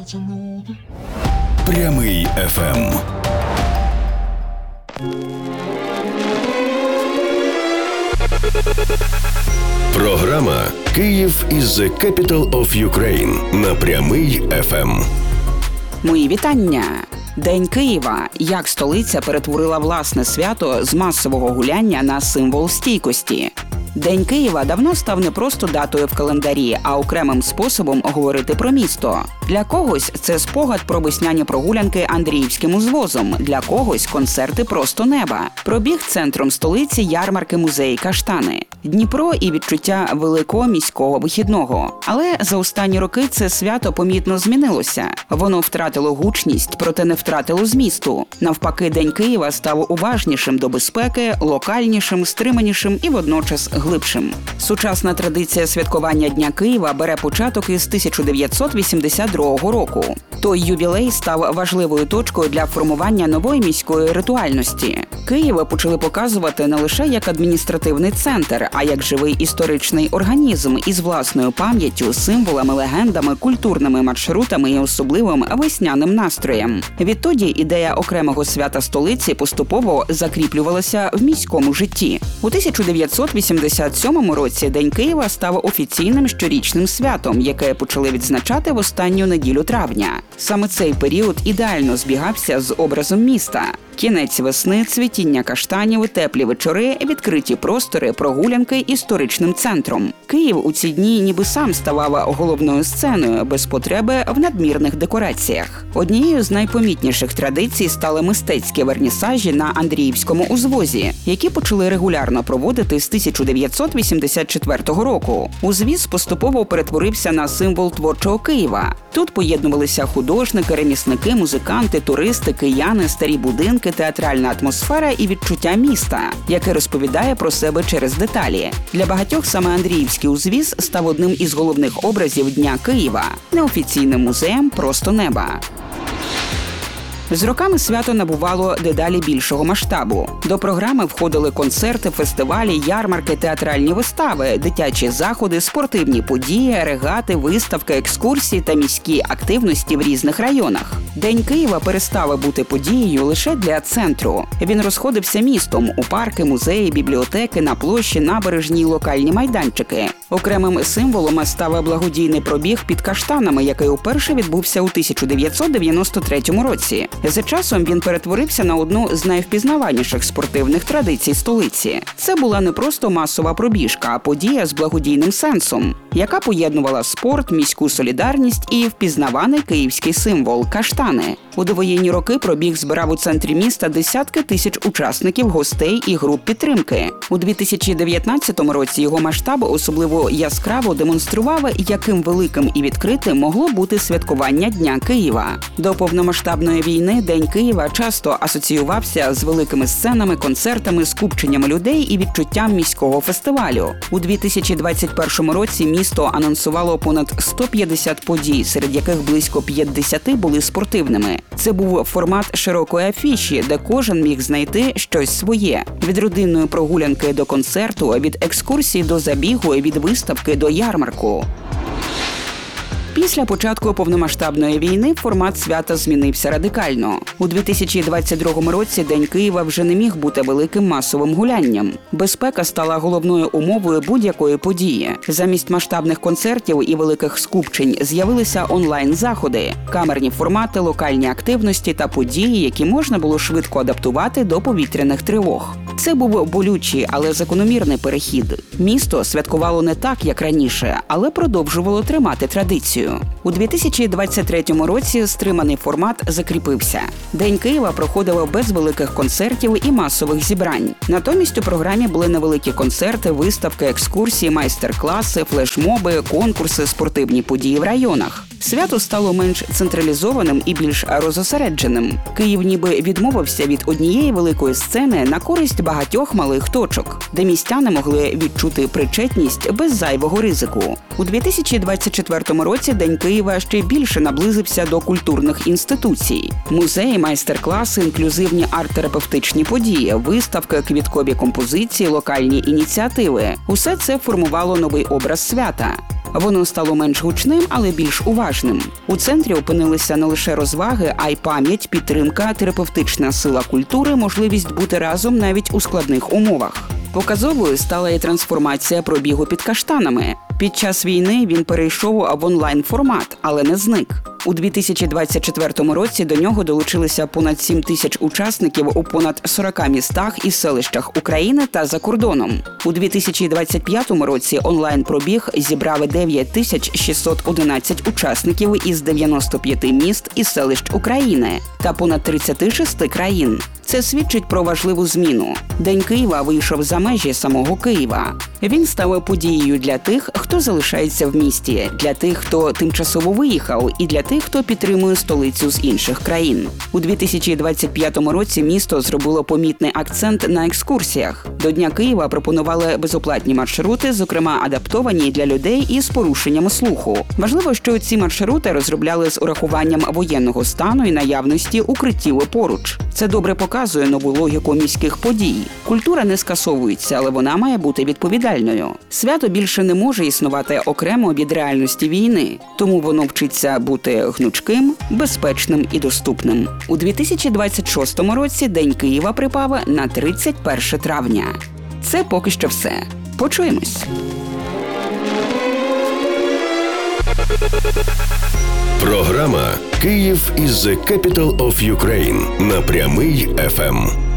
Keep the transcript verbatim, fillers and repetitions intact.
Прямий еф ем. Програма «Київ is the capital of Ukraine» на Прямий еф ем. Мої вітання! День Києва. Як столиця перетворила власне свято з масового гуляння на символ стійкості. День Києва давно став не просто датою в календарі, а окремим способом говорити про місто. Для когось це спогад про весняні прогулянки Андріївським узвозом, для когось концерти просто неба. Пробіг центром столиці ярмарки, музеї, каштани. Дніпро і відчуття великого міського вихідного. Але за останні роки це свято помітно змінилося. Воно втратило гучність, проте не втратило змісту. Навпаки, День Києва став уважнішим до безпеки, локальнішим, стриманішим і водночас глибшим. Сучасна традиція святкування Дня Києва бере початок із тисяча дев'ятсот вісімдесят другого року. Той ювілей став важливою точкою для формування нової міської ритуальності. Київ почали показувати не лише як адміністративний центр, а як живий історичний організм із власною пам'яттю, символами, легендами, культурними маршрутами і особливим весняним настроєм. Відтоді ідея окремого свята столиці поступово закріплювалася в міському житті. У тисяча дев'ятсот вісімдесят сьомому році День Києва став офіційним щорічним святом, яке почали відзначати в останню неділю травня. Саме цей період ідеально збігався з образом міста. Кінець весни, цвітіння каштанів, теплі вечори, відкриті простори, прогулянки історичним центром. Київ у ці дні ніби сам ставав головною сценою, без потреби в надмірних декораціях. Однією з найпомітніших традицій стали мистецькі вернісажі на Андріївському узвозі, які почали регулярно проводити з тисяча дев'ятсот вісімдесят четвертого року. Узвіз поступово перетворився на символ творчого Києва. Тут поєднувалися художники, ремісники, музиканти, туристи, кияни, старі будинки, театральна атмосфера і відчуття міста, яке розповідає про себе через деталі. Для багатьох саме Андріївський узвіз став одним із головних образів Дня Києва – неофіційним музеєм просто неба. З роками свято набувало дедалі більшого масштабу. До програми входили концерти, фестивалі, ярмарки, театральні вистави, дитячі заходи, спортивні події, регати, виставки, екскурсії та міські активності в різних районах. День Києва перестав бути подією лише для центру. Він розходився містом у парки, музеї, бібліотеки, на площі, набережні й локальні майданчики. Окремим символом став благодійний пробіг під каштанами, який уперше відбувся у тисяча дев'ятсот дев'яносто третьому році. За часом він перетворився на одну з найвпізнаваніших спортивних традицій столиці. Це була не просто масова пробіжка, а подія з благодійним сенсом, яка поєднувала спорт, міську солідарність і впізнаваний київський символ – каштани. У довоєнні роки пробіг збирав у центрі міста десятки тисяч учасників, гостей і груп підтримки. У дві тисячі дев'ятнадцятому році його масштаб особливо яскраво демонстрував, яким великим і відкритим могло бути святкування Дня Києва. До повномасштабної війни День Києва часто асоціювався з великими сценами, концертами, скупченнями людей і відчуттям міського фестивалю. У дві тисячі двадцять першому році місто анонсувало понад сто п'ятдесят подій, серед яких близько п'ятдесят були спортивними. Це був формат широкої афіші, де кожен міг знайти щось своє. Від родинної прогулянки до концерту, від екскурсії до забігу, від виставки до ярмарку. Після початку повномасштабної війни формат свята змінився радикально. У дві тисячі двадцять другому році День Києва вже не міг бути великим масовим гулянням. Безпека стала головною умовою будь-якої події. Замість масштабних концертів і великих скупчень з'явилися онлайн-заходи, камерні формати, локальні активності та події, які можна було швидко адаптувати до повітряних тривог. Це був болючий, але закономірний перехід. Місто святкувало не так, як раніше, але продовжувало тримати традицію. У дві тисячі двадцять третьому році стриманий формат закріпився. День Києва проходив без великих концертів і масових зібрань. Натомість у програмі були невеликі концерти, виставки, екскурсії, майстер-класи, флешмоби, конкурси, спортивні події в районах. Свято стало менш централізованим і більш розосередженим. Київ ніби відмовився від однієї великої сцени на користь багатьох малих точок, де містяни могли відчути причетність без зайвого ризику. У дві тисячі двадцять четвертому році День Києва ще більше наблизився до культурних інституцій. Музеї, майстер-класи, інклюзивні арт-терапевтичні події, виставки, квіткові композиції, локальні ініціативи – усе це формувало новий образ свята. Воно стало менш гучним, але більш уважним. У центрі опинилися не лише розваги, а й пам'ять, підтримка, терапевтична сила культури, можливість бути разом навіть у складних умовах. Показовою стала і трансформація пробігу під каштанами. Під час війни він перейшов в онлайн-формат, але не зник. У дві тисячі двадцять четвертому році до нього долучилися понад сім тисяч учасників у понад сорока містах і селищах України та за кордоном. У дві тисячі двадцять п'ятому році онлайн-пробіг зібрав дев'ять тисяч шістсот одинадцять учасників із дев'яноста п'яти міст і селищ України та понад тридцяти шести країн. Це свідчить про важливу зміну. День Києва вийшов за межі самого Києва. Він став подією для тих, хто залишається в місті, для тих, хто тимчасово виїхав, і для тих, хто підтримує столицю з інших країн. У дві тисячі двадцять п'ятому році місто зробило помітний акцент на екскурсіях. До Дня Києва пропонували безоплатні маршрути, зокрема адаптовані для людей із порушеннями слуху. Важливо, що ці маршрути розробляли з урахуванням воєнного стану і наявності укриттів поруч. Це добре показує нову логіку міських подій. Культура не скасовується, але вона має бути відповідальною. Свято більше не може існувати окремо від реальності війни, тому воно вчиться бути гнучким, безпечним і доступним. У дві тисячі двадцять шостому році День Києва припав на тридцять перше травня. Це поки що все. Почуємось! Програма «Київ is the capital of Ukraine» на Прямий еф ем.